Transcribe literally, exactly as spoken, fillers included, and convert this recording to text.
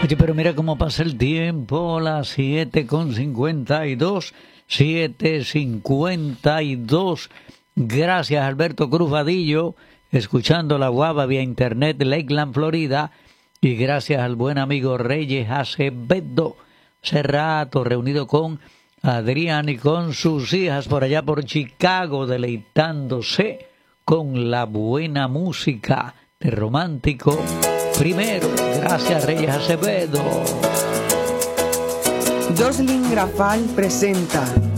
Oye, pero mira cómo pasa el tiempo, las siete con cincuenta y dos, siete cincuenta y dos. Gracias, Alberto Cruz Vadillo, escuchando La Guava vía internet de Lakeland, Florida. Y gracias al buen amigo Reyes Acevedo, hace rato reunido con Adrián y con sus hijas por allá por Chicago, deleitándose con la buena música de Romántico Primero. Gracias, Reyes Acevedo. Jocelyn Grafal presenta